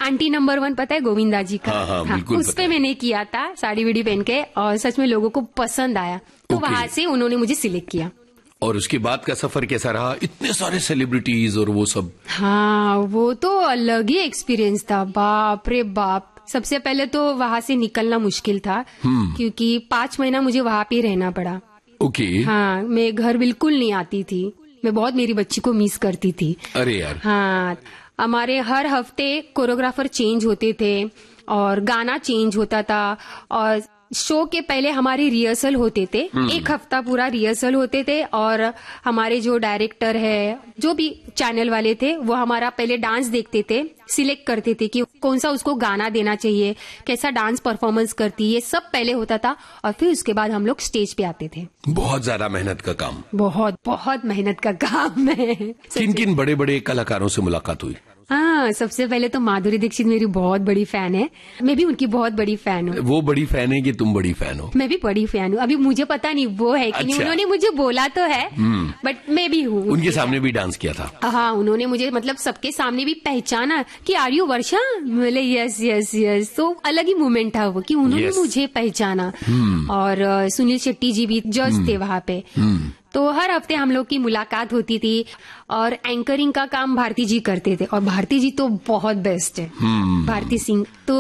Aunty number 1 पता है गोविंदा जी का? हाँ, बिल्कुल उस पे मैंने किया था साड़ी वीडी पहन के, और सच में लोगों को पसंद आया, तो वहां से उन्होंने मुझे सिलेक्ट किया। और उसके बाद का सफर कैसा रहा? इतने सारे सेलिब्रिटीज और वो सब। हाँ, वो तो अलग ही एक्सपीरियंस था, बाप रे बाप। सबसे पहले तो वहां से निकलना मुश्किल था, क्योंकि 5 महीना मुझे वहां पे रहना पड़ा। ओके। हाँ, मैं घर बिल्कुल नहीं आती थी, मैं बहुत मेरी बच्ची को मिस करती थी। अरे यार। हाँ, हमारे हर हफ्ते कोरियोग्राफर चेंज होते थे और गाना चेंज होता था, और शो के पहले हमारी रिहर्सल होते थे, 1 हफ्ता पूरा रिहर्सल होते थे। और हमारे जो डायरेक्टर है, जो भी चैनल वाले थे, वो हमारा पहले डांस देखते थे, सिलेक्ट करते थे कि कौन सा उसको गाना देना चाहिए, कैसा डांस परफॉर्मेंस करती है, ये सब पहले होता था। और फिर उसके बाद हम लोग स्टेज पे आते थे। बहुत ज्यादा मेहनत का काम। बहुत बहुत मेहनत का काम है। किन किन बड़े बड़े कलाकारों से मुलाकात हुई? हाँ, सबसे पहले तो माधुरी दीक्षित मेरी बहुत बड़ी फैन है, मैं भी उनकी बहुत बड़ी फैन हूँ। वो बड़ी फैन है कि तुम बड़ी फैन हो? मैं भी बड़ी फैन हूँ, अभी मुझे पता नहीं वो है कि नहीं, उन्होंने मुझे बोला तो है, बट मैं भी हूँ। उनके सामने भी डांस किया था? हाँ, उन्होंने मुझे मतलब सबके सामने भी पहचाना कि आर यू वर्षा, बोले यस यस यस। तो अलग ही मोमेंट था वो कि उन्होंने मुझे पहचाना। और सुनील शेट्टी जी भी जज थे वहाँ पे। तो हर हफ्ते हम लोग की मुलाकात होती थी, और एंकरिंग का काम भारती जी करते थे, और भारती जी तो बहुत बेस्ट है, भारती सिंह। तो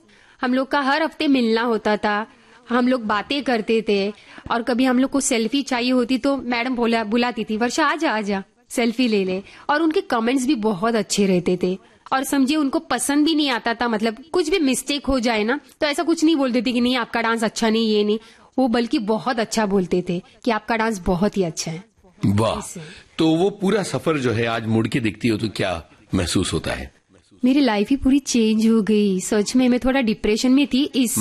हम लोग का हर हफ्ते मिलना होता था, हम लोग बातें करते थे, और कभी हम लोग को सेल्फी चाहिए होती तो मैडम बुलाती थी, वर्षा आजा आजा सेल्फी ले ले। और उनके कमेंट्स भी बहुत अच्छे रहते थे, और समझिए उनको पसंद भी नहीं आता था, मतलब कुछ भी मिस्टेक हो जाए ना तो ऐसा कुछ नहीं बोलते थे कि नहीं आपका डांस अच्छा नहीं, ये नहीं, वो बल्कि बहुत अच्छा बोलते थे कि आपका डांस बहुत ही अच्छा है। वाह। तो वो पूरा सफर जो है आज मुड़ के देखती हो तो क्या महसूस होता है? मेरी लाइफ ही पूरी चेंज हो गई, सच में। मैं थोड़ा डिप्रेशन में थी इस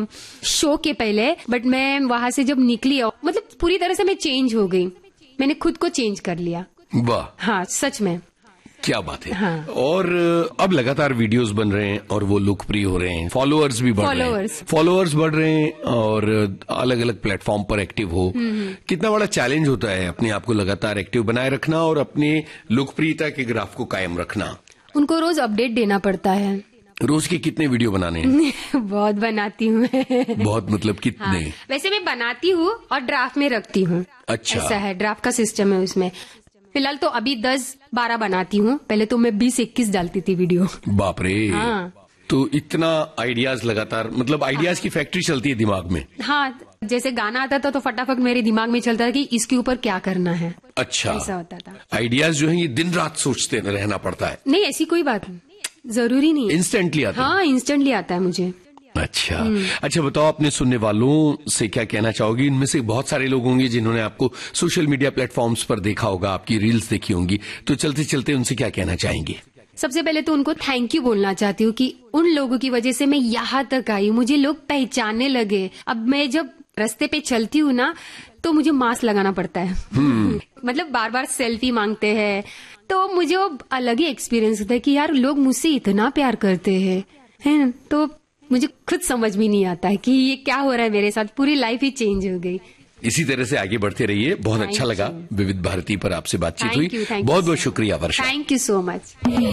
शो के पहले, बट मैं वहां से जब निकली, मतलब पूरी तरह से मैं चेंज हो गई, मैंने खुद को चेंज कर लिया। वाह। हाँ, सच में। क्या बात है। हाँ। और अब लगातार वीडियोस बन रहे हैं और वो लोकप्रिय हो रहे हैं, फॉलोअर्स भी बढ़ रहे हैं, फॉलोअर्स बढ़ रहे हैं, और अलग अलग प्लेटफॉर्म पर एक्टिव हो। कितना बड़ा चैलेंज होता है अपने आप को लगातार एक्टिव बनाए रखना और अपने लोकप्रियता के ग्राफ को कायम रखना। उनको रोज अपडेट देना पड़ता है। रोज के कितने वीडियो बनाने हैं? बहुत बनाती हूँ मैं। बहुत मतलब कितने? हाँ, वैसे मैं बनाती हूँ और ड्राफ्ट में रखती हूँ। अच्छा, ऐसा है, ड्राफ्ट का सिस्टम है उसमें। फिलहाल तो अभी 10-12 बनाती हूँ, पहले तो मैं 20-21 डालती थी वीडियो। बाप रे। हाँ। तो इतना आइडियाज लगातार, मतलब आइडियाज की फैक्ट्री चलती है दिमाग में। हाँ, जैसे गाना आता था तो फटाफट मेरे दिमाग में चलता था कि इसके ऊपर क्या करना है। अच्छा, ऐसा होता था। आइडियाज जो है ये दिन रात सोचते रहना पड़ता है? नहीं, ऐसी कोई बात नहीं, जरूरी नहीं है। इंस्टेंटली आता है? हाँ, इंस्टेंटली आता है मुझे। अच्छा। अच्छा, बताओ अपने सुनने वालों से क्या कहना चाहोगी? इनमें से बहुत सारे लोग होंगे जिन्होंने आपको सोशल मीडिया प्लेटफॉर्म्स पर देखा होगा, आपकी रील्स देखी होंगी, तो चलते चलते उनसे क्या कहना चाहेंगे? सबसे पहले तो उनको थैंक यू बोलना चाहती हूँ कि उन लोगों की वजह से मैं यहाँ तक आई, मुझे लोग पहचानने लगे। अब मैं जब रास्ते पे चलती हूँ ना तो मुझे मास्क लगाना पड़ता है। मतलब बार बार सेल्फी मांगते हैं, तो मुझे वो अलग ही एक्सपीरियंस होता है कि यार लोग मुझसे इतना प्यार करते हैं, है? तो मुझे खुद समझ में नहीं आता है कि ये क्या हो रहा है मेरे साथ, पूरी लाइफ ही चेंज हो गई। इसी तरह से आगे बढ़ते रहिए। बहुत अच्छा लगा विविध भारती पर आपसे बातचीत हुई। बहुत बहुत शुक्रिया वर्षा। Thank you so much.